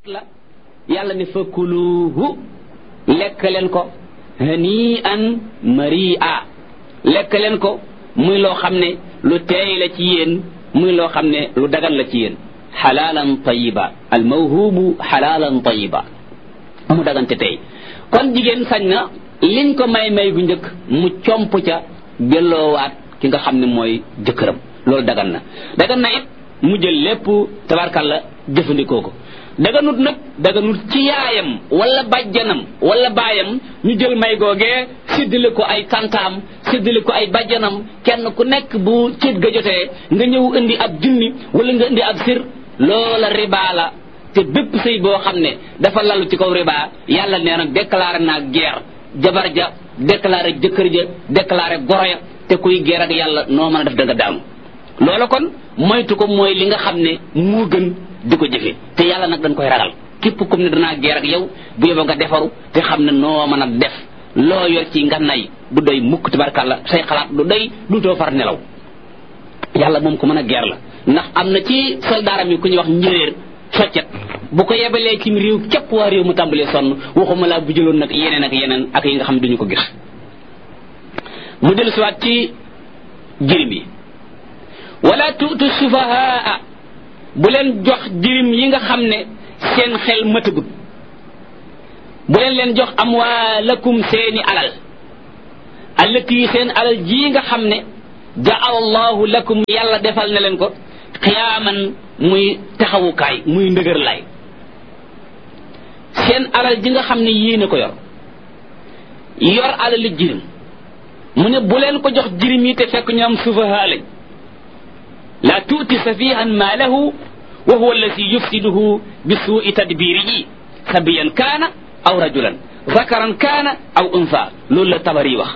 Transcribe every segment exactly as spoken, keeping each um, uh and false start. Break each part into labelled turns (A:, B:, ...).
A: la yàlla ne fakuluhu lekk leen ko hani an maria lekk leen ko muy loo xam ne lu teey la ci yéen muy loo xam ne lu dagal la ci yéen xalaalan tayiba al mawhubu xalaalan tayiba mu dagante tey kon jigéen sañ na liñ ko may may gu njëkk mu comp ca delloowaat ki nga xam ne mooy jëkkëram loolu dagan na dagan na it mu jël lépp tabarkalla jëfandikoo ko daganut nag daganut ci yaayam wala bàjjanam wala baayam ñu jël may googee séddale ko ay tantaam séddale ko ay bàjjanam kenn ku nekk bu céet ga jotee nga ñëw indi ab junni wala nga indi ab sir loola riba la te bépp sëy boo xam ne dafa lalu ci kaw riba yàlla nee na déclaré naa guerre jabar ja déclaré jëkkër ja déclaré goro ya te kuy guerre ak yàlla noo mën a def danga daanu loola kon moytu ko mooy li nga xam ne moo gën di ko jëfe te yàlla nag dañ koy ragal képp comme ne danaa geer ak yow bu yóbba nga defaru te xam ne noo mën a def loo yor ci ngannay du doy mukk tabarkàlla say xalaat du doy du too far nelaw yàlla moom ko mën a geer la ndax am na ci soldaaram yi ku ñuy wax njéeréer soccet bu ko yebalee ci réew képp waa réew mu tàmbalee sonn waxuma laa bu jëloon nag yeneen ak yeneen ak yi nga xam ne duñu ko gis mu dellu siwaat ci jirim yi wala tuutu sufahaa bu leen jox jirim yi nga xam ne seen xel matagut bu leen leen jox amwaalakum seeni alal allati seen alal ji nga xam ne jaala allahu lakum yàlla defal na leen ko xiyaaman muy taxawukaay muy ndëgër lay seen alal ji nga xam ne yéen a ko yor yor alali jirim mu ne bu leen ko jox jirim yi te fekk ñoom sufahaa lañ la tuuti safihan maalahu wa huwa alladi yufsiduhu bi suui tadbirihi sabiyan kaana aw rajulan zakaran kaana aw unsa loolu la tabari wax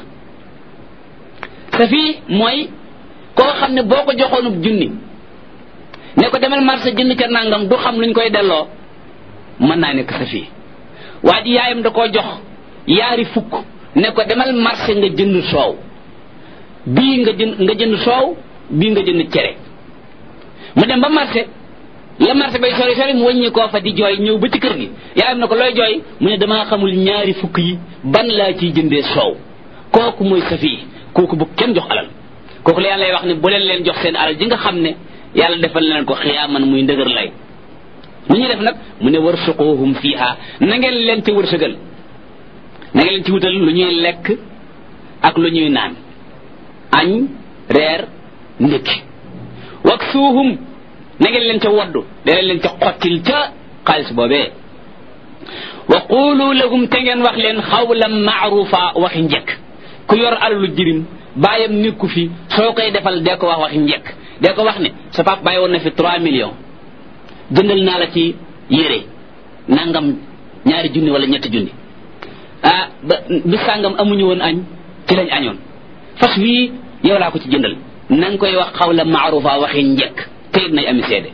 A: safi mooy koo xam ne boo ko joxoonub junni ne ko demal marché jënd ca nangam du xam luñ koy delloo mën naa nekk safi waa ji yaayam da koo jox yaari fukk ne ko demal marché nga jënd soow bii nga jënd nga jënd soow bii nga jënd cere mu dem ba marché la marché bay sori sori mu wàññi koo fa di jooy ñëw ba ci kër gi yaayam na ko looy jooy mu ne damaa xamul ñaari fukk yi ban laa ciy jëndee soow kooku mooy safi kooku bu kenn jox alal kooku la yàlla wax ne bu leen leen jox seen alal ji nga xam ne yàlla defal leen ko xiyaaman muy ndëgër lay mu ñu def nag mu ne warsuquhum fiha na ngeen leen ci wërsëgal na ngeen leen ci wutal lu ñuy lekk ak lu ñuy naan añ reer ndékki waksuuhum na ngeen leen ca waddu da leen ca xottil ca xaalis boobee wa qulu lahum te ngeen wax leen xawlan maarufa waxi njëkk ku yor alalu jirim bàyyam nekku fi soo koy defal dee ko wax waxi njëkk dee ko wax ne sa papa bàyyi woon na fi trois millions jëndal naa la ci yére nangam ñaari junni wala ñetti junni ah ba bi sàngam amuñu woon añ ci lañ añoon fas wii yow laa ko ci jëndal na nga koy wax xawla maarufa waxi njëkk te it nay ami seede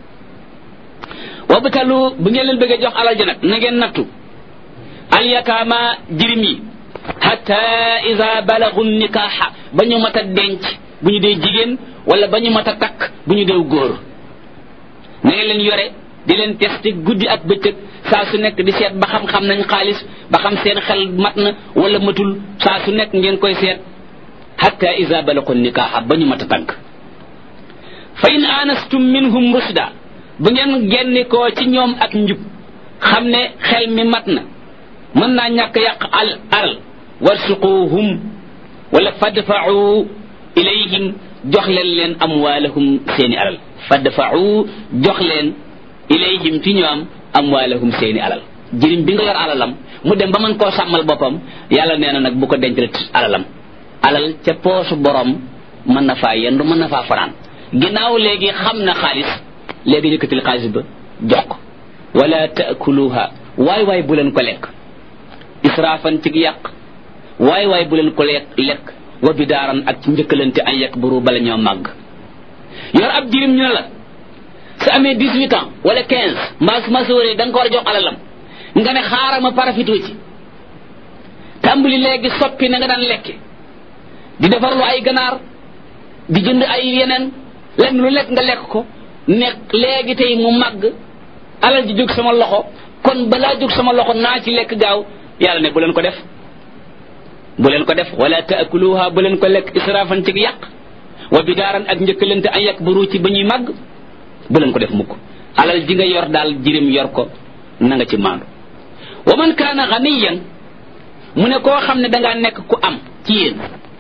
A: wabtalu bu ngeen leen bëggee jox alal ja nag na ngeen nattu alyataama jirim yi hatta ida balagu nikaaxa ba ñu mat a denc bu ñu dee jigéen wala ba ñu mat a takk bu ñu dee góor na ngeen leen yore di leen testé guddi ak bëccëg saa su nekk di seet ba xam-xam nañ xaalis ba xam seen xel mat na wala matul saa su nekk ngeen koy seet hatta ida balagu nikaaxa ba ñu mat a tànk fa in anastum minhum rushda bu ngeen genni koo ci ñoom ak njub xam ne xel mi mat na mën naa ñàkk yàq al alal warsuquhum wala fadfa'u ilayhim jox leen leen amwaalahum seeni alal fadfa'u jox leen ilayhim ci ñoom amwaalahum seeni alal jirim bi nga yor alalam mu dem ba mën koo sàmmal boppam yàlla nee na nag bu ko denc alalam alal ca poosu borom mën na faa yendu mën na faa fanaan ginnaaw léegi xam na xaalis léegi yëkkatil xaalis ba jox ko wala taakuluha waay waay bu leen ko lekk israafan ci yàq waay waay bu leen ko lekk lekk wa bidaaran ak ci njëkkalante an yakburu bala ñoo màgg yor ab jirim ñu ne la su amee dix-huit ans wala quinze mbaa su ma sóoree da nga ko war a jox alalam nga ne xaaral ma parafitoo ci tàmbali léegi soppi na nga daan lekke di defar lu ay ganaar di jënd ay yeneen lenn lu lekk nga lekk ko nekk léegi tey mu màgg alal ji jóg sama loxo kon balaa jóg sama loxo naa ci lekk gaaw yàlla ne bu leen ko def bu leen ko def wala taakuluha bu leen ko lekk israfan ci yàq wa bidaaran ak njëkkalante an yakburu ci ba ñuy màgg bu leen ko def mukk alal ji nga yor daal jirim yor ko na nga ci maandu wa man kaana ganiyan mu ne koo xam ne dangaa nekk ku am ci yéen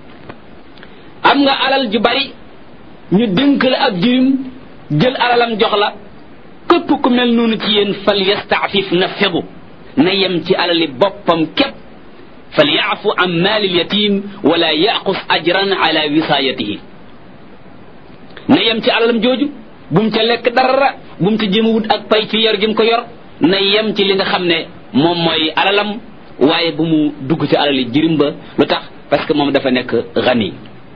A: am nga alal ju bari ñu dénk la ab jirim jël alalam jox la képp ku mel noonu ci yéen fal yastaafif na fegu na yem ci alali boppam képp fal yaafu an maalil yatim wala yaqus ajran ala wisaayatihi na yem ci alalam jooju bu mu ca lekk dara bu mu ca jéem a wut ak pay ci yor gi mu ko yor na yem ci li nga xam ne moom mooy alalam waaye bu mu dugg ci alali jirim ba lu tax parce que moom dafa nekk gani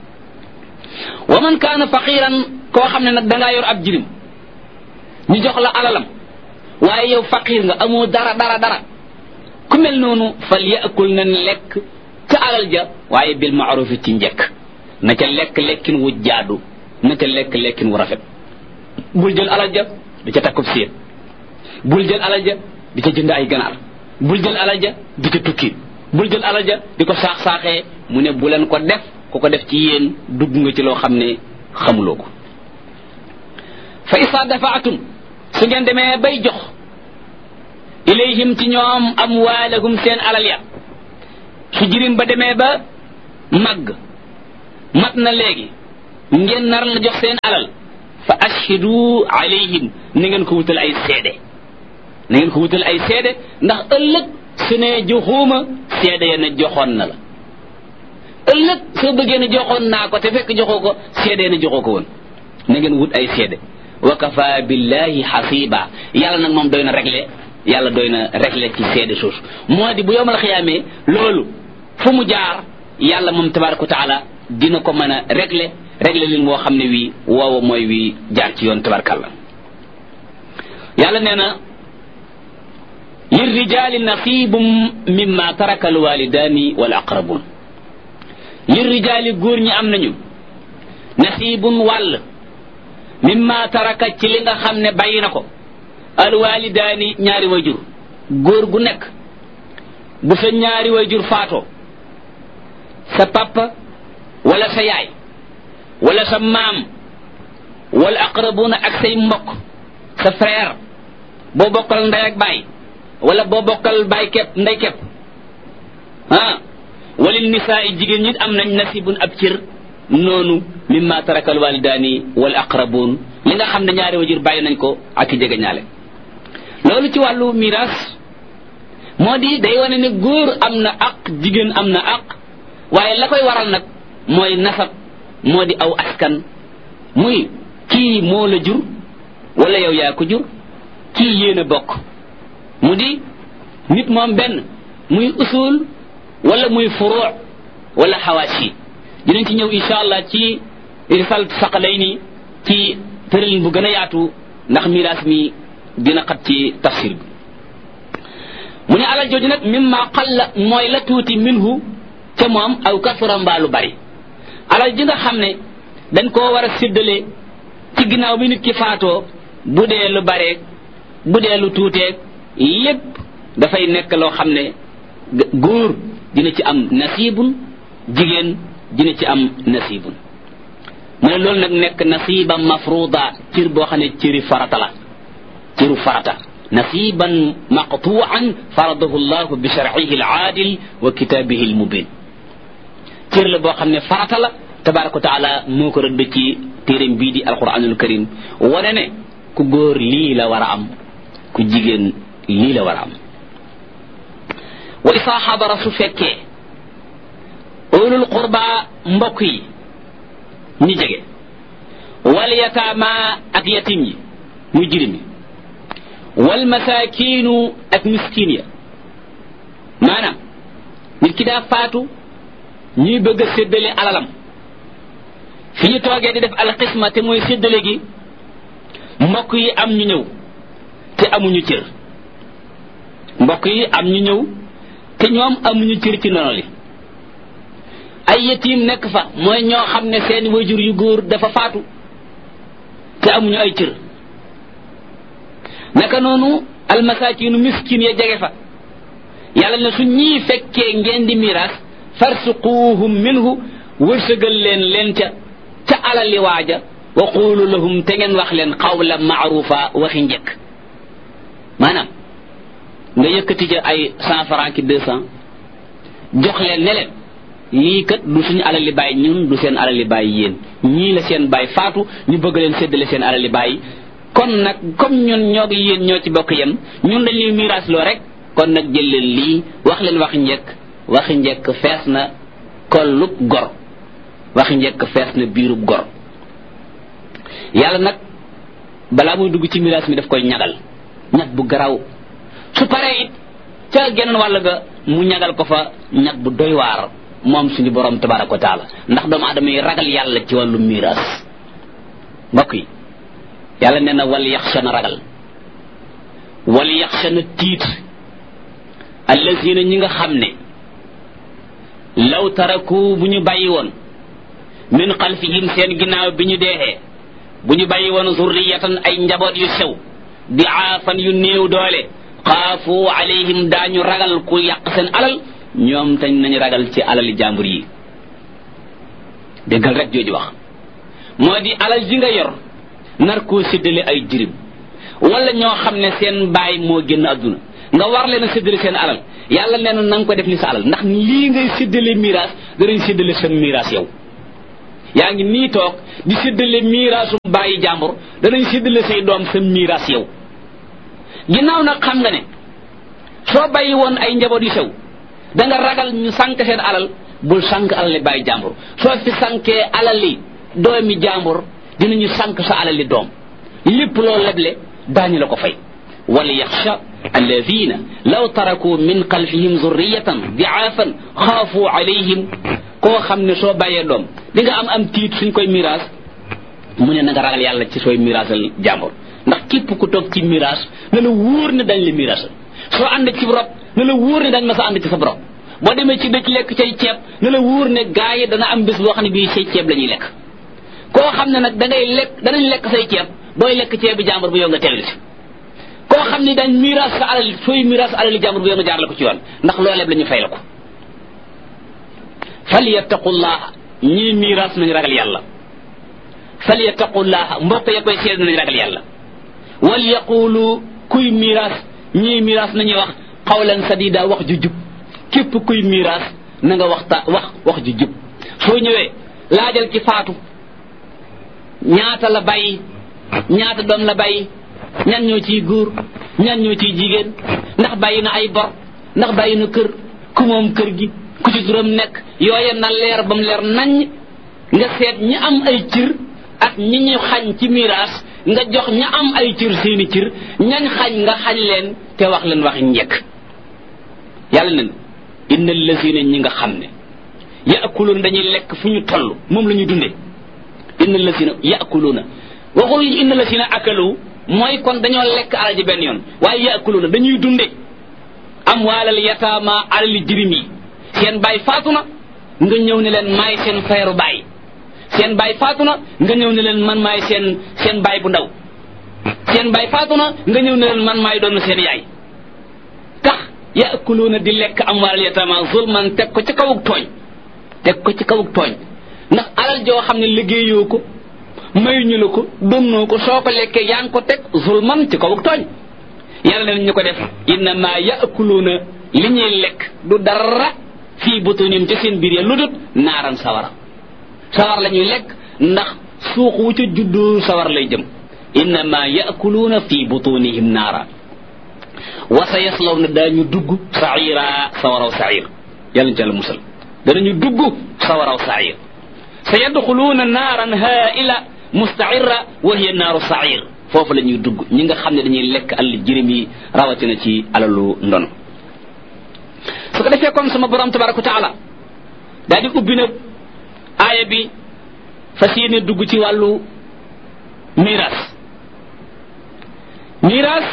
A: wa man kaana faqiran koo xam ne nag dangaa yor ab jirim ñu jox la alalam waaye yow faqir nga amoo dara dara dara ku mel noonu fal yaakul na lekk ca alal ja waaye bil maaruf ci njëkk na ca lekk lekkin wu jaadu na ca lekk lekkin wu rafet bul jël alal ja di ca takkub séet bul jël alal ja di ca jënd ay ganaar bul jël alal ja di ca tukki bul jël alal ja di ko saax saaxee mu ne bu leen ko def ku ko def ci yéen dugg nga ci loo xam ne xamuloo ko fa isa dafaatum su ngeen demee bay jox ilayhim ci ñoom amwaalahum seen alal ya su jirim ba demee ba màgg mat na léegi ngeen nar la jox seen alal fa ashhidu alayhim na ngeen ko wutal ay seede na ngeen ko wutal ay seede ndax ëllëg su ne joxuma seede ya ne joxoon na la ëllëg soo bëggee ne joxoon naa ko te fekk joxoo ko seede ya ne joxoo ko woon na ngeen wut ay seede wa kafa billahi hasiba yàlla nag moom doy na réglé yàlla doy na réglé ci seede suuf moo di bu yowmal xiyaamee loolu fu mu jaar yàlla moom tabaraka wa taala dina ko mën a réglé réglé lin woo xam ne wii woowa mooy wii jaar ci yoon tabarakalla yàlla nee na lirrijali nasibum mimma taraka alwalidani wal aqrabun lirrijali góor ñi am nañu nasibun wàll mimma taraka ci li nga xam ne bàyyi na ko alwalidaani ñaari wayjur góor gu nekk bu sa ñaari wayjur faatoo sa papa wala sa yaay wala sa maam wala aqrabuna ak say mbokk sa frère boo bokkal ndey ak baay wala boo bokkal baay kepp ndey kepp ah walil nisaa jigéen ñi am nañ nasibun ab cër noonu mimma taraka alwalidaani wal aqrabun li nga xam ne ñaari wajur bàyyi nañ ko ak i jege ñaale loolu ci wàllu miraas moo di day wane ne góor am na aq jigéen am na aq waaye la koy waral nag mooy nasab moo di aw askan muy kii moo la jur wala yow yaa ko jur kii yéen a bokk mu di nit moom benn muy usul wala muy furuu wala xawaasi dinañ ci ñëw insha allah ci risal saqalayni ci tëralin bu gën a yaatu ndax miraas mi dina xat ci tafsir bi mu ne alal jooju nag mimma qalla mooy la tuuti minhu ca moom aw kasura mbaalu bari alal ji nga xam ne dañ koo war a séddale ci ginnaaw bi nit ki faatoo bu dee lu bareeg bu dee lu tuuteeg lépp dafay nekk loo xam ne góor dina ci am nasibun jigéen dina ci am nasibun mu ne loolu nag nekk nasiban mafruda cër boo xam ne cëri farata la cëru farata nasiban maqtuan faradahu llahu bi sharcihi alaadil wa kitabihi almubin cër la boo xam ne farata la tabaraka wa taala moo ko rëdd ci téeréem bii di alquranul karim wane ne ku góor lii la war a am ku jigéen lii la war a am wa isaa xadara su fekkee ulul qurba mbokk yi ñi jege wal yataama ak yatim yi muy jirim yi wal masaakiinu ak miskin ya maanaam nit ki daa faatu ñuy bëgg a séddale alalam fi ñu toogee di def alxisma te mooy séddale gi mbokk yi am ñu ñëw te amuñu cër mbokk yi am ñu ñëw te ñoom amuñu cër ci nono li ay yatiim nekk fa mooy ñoo xam ne seen wajur yu góor dafa faatu te amuñu ay cër naka noonu almasakinu miskin ya jege fa yàlla ne su ñii fekkee ngeen di miraas farsuquhum minhu wërsëgal leen leen ca ca alali waaja wa qulu lahum te ngeen wax leen qawlan ma'rufa waxi njëkk maanaam nga yëkkati ca ay cent francs ki deux cent jox leen ne leen lii kat du suñu alali bàyyi ñun du seen alali bàyyi yéen ñii la seen bàyyi faatu ñu bëgg leen séddale seen alali bàyyi kon nag comme ñun ñoo ngi yéen ñoo ci bokk yem ñun dañuy miraas loo rek kon nag jël leen lii wax leen waxi njëkk waxi njëkk fees na kollub gor waxi njëkk fees na biirub gor yàlla nag balaa muy dugg ci miraas mi daf koy ñagal ñag bu garaw su paree it ca geneen wàll ga mu ñagal ko fa ñag bu doy waar moom suñu borom tabaraka wa taala ndax doomu aadama yi ragal yàlla ci wàllu miraas mbokk yi yàlla nee na wal yaxsha na ragal wal yaxsha na tiit allazina ñi nga xam ne law taraku bu ñu bàyyi woon min xalfihim seen ginnaaw bi ñu deexee bu ñu bàyyi woon zurriyatan ay njaboot yu sew diaafan yu néew doole xaafu alayhim daañu ragal ku yàq seen alal ñoom tañ nañu ragal ci alali jàmbur yi déggal rek jooju wax moo di alal ji nga yor nar koo séddale ay jirim wala ñoo xam ne seen baay moo génn adduna nga war leen a séddale seen alal yàlla nee na na nga ko def ni sa alal ndax lii ngay séddale miraas danañ séddale seen miraas yow yaa ngi nii toog di séddale miraasu bàyyi jàmbur danañ séddale say doom sa miraas yow ginnaaw nag xam nga ne soo bàyyi woon ay njaboot yu sew da nga ragal ñu sànk seen alal bul sànk alali bàyyi jàmbur soo fi sànkee alali doomi jàmbur dinañu sànk sa alali doom lépp loo leble daañu la ko fay wal yaxsha alladina law taraku min xalfihim zurriyatan diaafan xaafu alayhim koo xam ne soo bàyyee doom di nga am am tiit suñ koy miraas mu ne na nga ragal yàlla ci sooy miraasal jàmbur ndax képp ku toog ci miraas na la wóor ne dañ la miraasal soo ànd ci rob na la wóor ne dañ ma sa ànd ci sa rob boo demee ci dëkk lekk cay ceeb na la wóor ne gaa yi dana am bés boo xam ne bii say ceeb la ñuy lekk koo xam ne nag da ngay lekk danañ lekk say ceeb booy lekk ceeb bi jàmbur bu yow nga teewlu si koo xam ne dañ miraas sa alal sooy miraas alali jàmbur bu yow nga jaar la ko ci yoon ndax loolee la ñu fay la ko falyattaqullah ñii miraas nañu ragal yàlla falyattaqullah mbokk ya koy seet nañu ragal yàlla wal yaqulu kuy miraas ñii miraas nañuy wax qawlan sadida wax ju jub képp kuy miraas na nga waxta wax wax ju jub soo ñëwee laajal ci faatu ñaata la bàyyi ñaata doom la bàyyi ñan ñoo ciy góor ñan ñoo ciy jigéen ndax bàyyi na ay bor ndax bàyyi na kër ku moom kër gi ku ci juróom nekk yooye na leer ba mu leer naññ nga seet ñi am ay cër ak ñi ñu xañ ci miraas nga jox ña am ay cër seeni cër ñañ xañ nga xañ leen te wax leen waxi njëkk yàlla nen inna allazina ñi nga xam ne yaakuluuna dañuy lekk fu ñu toll moom la ñuy dundee inna allazina yaakuluuna waxul inna allazina akalu mooy kon dañoo lekk alal ji benn yoon waaye yaakuluuna dañuy dunde amwaalal yataama alali jirim yi seen baay faatu na nga ñëw ne leen maay seen feeru baay seen baay faatu na nga ñëw ne leen man maay seen seen baay bu ndaw seen baay faatu na nga ñëw ne leen man maay doon seen yaay tax yaakuluuna di lekk amwaalal yataama zulman teg ko ci kawug tooñ teg ko ci kawug tooñ ndax alal joo xam ne liggéeyoo ko mayuñu la ko donnoo ko soo ko lekkee yaa ngi ko teg zulman ci kawug tooñ yàlla leen ñu ko def innama yaakuluuna li ñuy lekk du dara fii butunim ci seen biir ya lu dut naaran sawara sawar la ñuy lekk ndax suux wu ca juddoo sawar lay jëm innama yaakuluuna fii butunihim naara wa sa yaslawna daañu dugg saira sawaraw sair yàlla ñu ca la musal danañu dugg sawaraw sair sa yadxuluuna naaran haila mustaira wa hiya naaru sair foofu la ñuy dugg ñi nga xam ne dañuy lekk alal jirim yi rawatina ci alalu ndono su ko defee kon sama borom tabaraka wa taala daal di ubbi nag aaya bi fas yéene dugg ci wàllu miraas miraas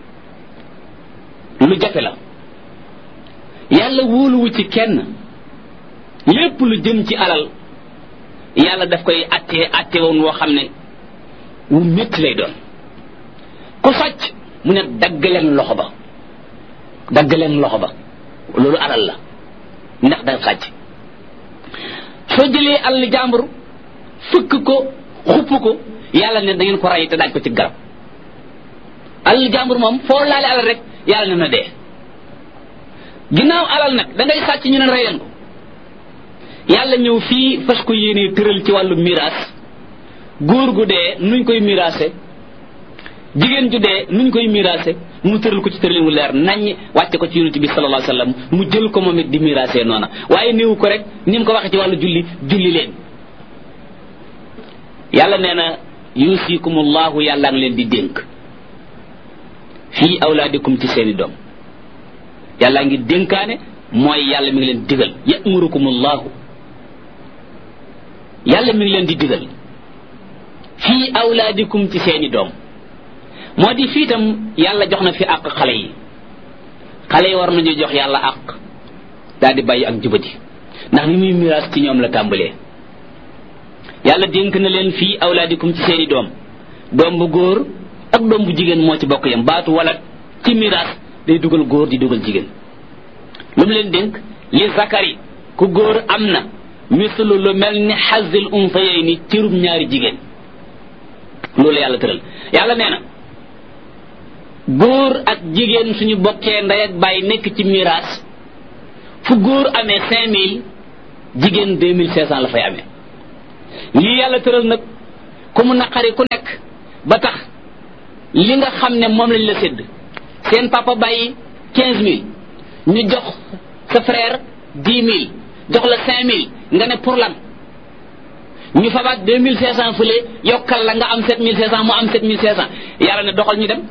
A: lu jafe la yàlla wóoluwu ci kenn lépp lu jëm ci alal yàlla daf koy attee atte woon woo xam ne wu métti lay doon ku sàcc mu ne dagg leen loxo ba dagg leen loxo ba loolu alal la ndax da sàcc soo jëlee alal jàmbur fëkk ko xupp ko yàlla ne da ngeen ko rey te daaj ko ci garab alal jàmbur moom foo laale alal rek yàlla ne na dee ginnaaw alal nag da ngay sàcc ñu ne reyen ko yàlla ñëw fii fas ko yéenee tëral ci wàllu miraas góor gu dee nuñ koy miraase jigéen ju dee nuñ koy miraase mu tëral ko ci tëralin wu leer naññ wàcce ko ci yonent bi sallallahu alayhi wasallam mu jël ko moom it di miraase noona waaye néewu ko rek ni mu ko waxee ci wàllu julli julli leen yàlla nee na yusikumullahu yàlla ngi leen di dénk fii awlaadikum ci seeni doom yàlla ngi dénkaane mooy yàlla mi ngi leen digal yamurukumullahu yàlla mi ngi leen di digal fii awlaadikum ci seeni doom moo di fii itam yàlla jox na fi àq xale yi xale yi war nañu jox yàlla àq daal di bàyyi ak jubati ndax ni muy miraas ci ñoom la tàmbalee yàlla dénk na leen fii awlaadikum ci seeni doom doom bu góor ak doom bu jigéen moo ci bokk yam baatu wala ci miraas day dugal góor di dugal jigéen lu mu leen dénk li zakari ku góor am na mislu lu mel ni xazil unsayayni cërub ñaari jigéen loolu yàlla tëral yàlla nee na góor ak jigéen suñu bokkee ndey ak bàyyi nekk ci miraas fu góor amee cinq mille jigéen deux mille cinq cent la fay amee lii yàlla tëral nag ku mu naqari ku nekk ba tax li nga xam ne moom lañ la sédd seen papa bàyyi quinze mille ñu jox sa frère dix mille jox la cinq mille nga ne pour lan ñu fabaat deux mille cinq cent fële yokkal la nga am sept mille cinq cent mu am sept mille cinq cent yàlla ne doxal ñu dem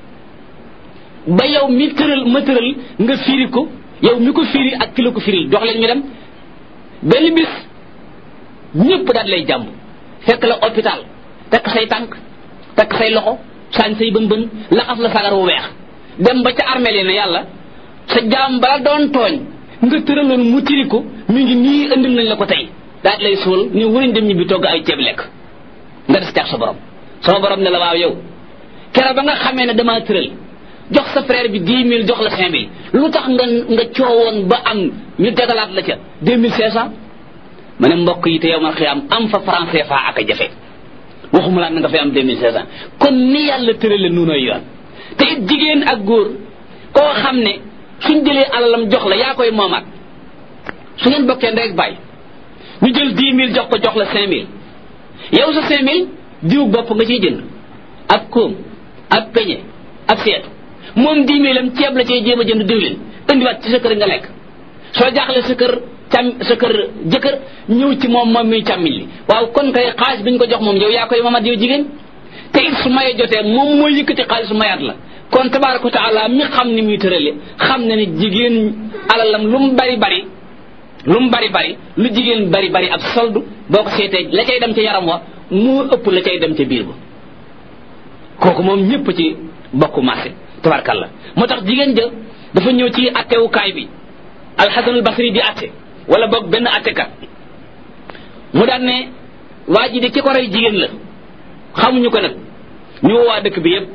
A: ba yow mi tëral ma tëral nga firi ko yow mi ko firi ak ki la ko firil dox leen ñu dem benn bis ñëpp daal lay jàmb fekk la hôpital takk say tànk takk say loxo saañ say bën bën laxas la sagar wu weex dem ba ca armeel yi ne yàlla sa jaam bala doon tooñ nga tëraloon mu tiri ko mi ngi nii andil nañ la ko tey daal lay suul ñu wëriñ dem ñi bi togg ay ceeb lekk nga des caag sa borom sama borom ne la waaw yow kere ba nga xamee ne damaa tëral jox sa frère bi dix mille jox la cinq mille lu tax nga nga coowoon ba am ñu tegalaat la ca deux mille cinq cent ma ne mbokk yi te yow ma xiyam am fa français fa ak a jafe waxuma laa na nga fay am deux mille cinq cent kon ni yàlla tërale nuunoy yoon te it jigéen ak góor koo xam ne suñ jëlee alalam jox la yaa koy moomaat su ngeen bokkee ndey ak bàyyi ñu jël dix mille jox ko jox la cinq mille yow sa cinq mille diw bopp nga ciy jënd ak koom ak peñe ak seetu moom dix mille am ceeb la cay jéem a jënd diwlin indiwaat ci sa kër nga lekk soo jaaxle sa kër cam sa kër jëkkër ñëw ci moom moom muy càmmiñ li waaw kon kay xaalis bi ñu ko jox moom yow yaa koy moomaat yow jigéen te it su maye jotee moom mooy yëkkati xaalis su mayaat la kon tabaaraka wa taala mi xam ni muy tërale xam na ne jigéen alalam lu mu bari bari lu mu bari bari lu jigéen bari bari ab soldu boo ko seetee la cay dem ca yaram wa moo ëpp la cay dem ca biir ba kooku moom ñëpp ci bokku marché tabarkalla moo tax jigéen ja dafa ñëw ci attewukaay bi alxasanul basri di atte wala boog benn attekat mu daan ne waa ji de ki ko rey jigéen la xamuñu ko nag ñu woo waa dëkk bi yëpp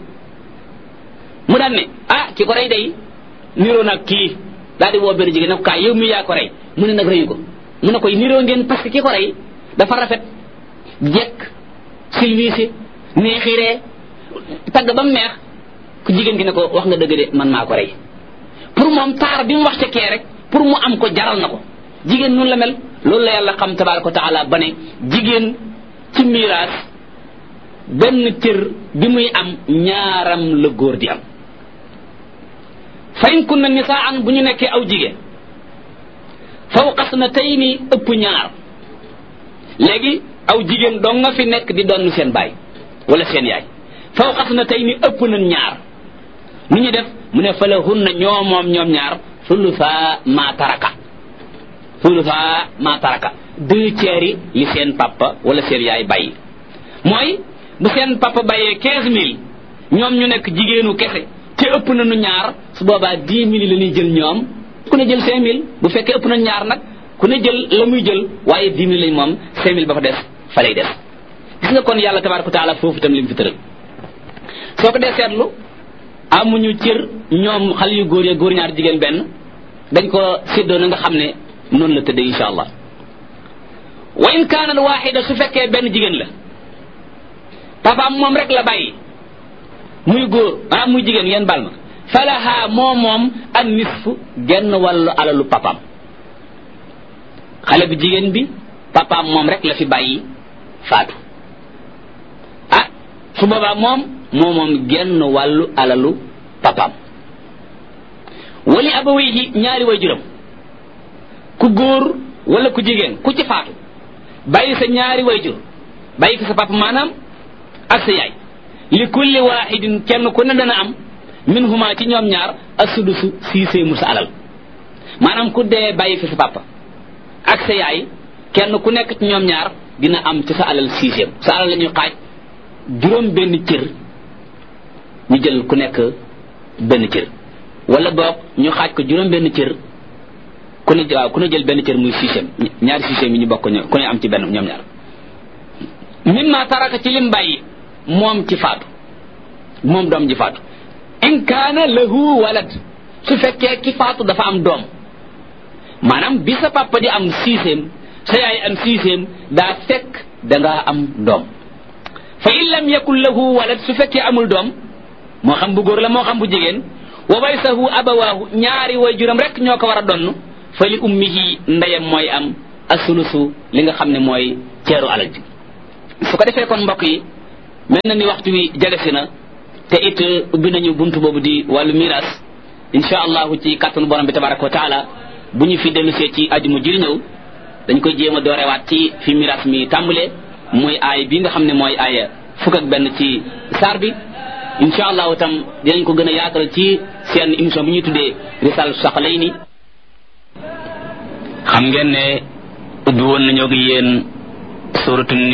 A: mu daan ne ah ki ko rey day niroo nag kii daal di woo benn jigéen ne ko kaay yow mi yaa ko rey mu ne nag reyu ko mu ne koy niroo ngeen parce que ki ko rey dafa rafet jekk silwiise neexiree tagg ba mu neex ku jigéen gi ne ko wax nga dëgg de man maa ko rey pour moom taar bi mu wax ca kee rek pour mu am ko jaral na ko jigéen noonu la mel loolu la yàlla xam tabaaraka wa taala ba ne jigéen ci miraas benn cër bi muy am ñaaram la góor di am fa in kunna nisaan bu ñu nekkee aw jigéen fawqa sanatayni ëpp ñaar léegi aw jigéen dong nga fi nekk di doon seen baay wala seen yaay fawqa sanatayni ëpp nañ ñaar nu ñu def mu ne fa lahunna ñoom moom ñoom ñaar sulusa ma taraka sulusa ma taraka deux tiers yi li seen papa wala seen yaay bàyyi mooy bu seen papa bàyyee quinze mille ñoom ñu nekk jigéenu kese te ëpp nañu ñaar su boobaa dix mille la ñuy jël ñoom ku ne jël cinq mille bu fekkee ëpp nañu ñaar nag ku ne jël la muy jël waaye dix mille lañ moom cinq mille ba fa des fa lay des gis nga kon yàlla tabaaraka wa taala foofu itam li mu fi tëral soo ko dee seetlu amuñu cër ñoom xale yu góor ya góor ñaar jigéen benn dañ ko séddoo na nga xam ne noonu la tëddee insha allah wa in kaana al waxida su fekkee benn jigéen la papaam moom rek la bàyyi muy góor ah muy jigéen yéen bal ma falaha moom moom an nisfu genn wàllu alalu papaam xale bu jigéen bi papaam moom rek la fi bàyyi faatu ah su boobaa moom moo moom genn wàllu alalu papaam wali abawayhi ñaari waajuram ku góor wala ku jigéen ku ci faatu bàyyi sa ñaari waajur bàyyi ko sa papa maanaam ak sa yaay li kulli waahidin kenn ku ne dana am minhuma ci ñoom ñaar as-sudusu sixième sa alal maanaam ku dee bàyyi fi sa papa ak sa yaay kenn ku nekk ci ñoom ñaar dina am ci sa alal sixième sa alal la ñuy xaaj juróom benn cër ñu jël ku nekk benn cër wala boog ñu xaaj ko juróom benn cër ku ne waaw ku ne jël benn cër muy sixième ñaari sixième yi ñu bokk ñoom ku ne am ci benn ñoom ñaar mimma taraka ci lim bàyyi moom ci faatu moom doom ji faatu in kaana lahu walad su fekkee ki faatu dafa am doom maanaam bi sa papa di am sixième sa yaay am sixième daa fekk dangaa am doom fa in lam yakun lahu walad su fekkee amul doom moo xam bu góor la moo xam bu jigéen wa warisahu abawaahu ñaari waajuram rek ñoo ko war a donn fa li ummihi ndeyam mooy am asulusu li nga xam ne mooy ceeru alal ji su ko defee kon mbokk yi mel na ni waxtu wi jegesi na te it ubbi nañu buntu boobu di wàllu miras insha allahu ci kàttanu borom bi tabaraka wa taala bu ñu fi dellusee ci aju mu jiri ñëw dañ koy jéem a doorewaat ci fi miras mi tàmbalee mooy aay bi nga xam ne mooy aaya fukk ak benn ci saar bi insha allahu tam dinañ ko gën a yaatal ci seen émission bi ñuy tuddee risal saqalayni xam ngeen ne ubbi woon nañoo gi yéen suratu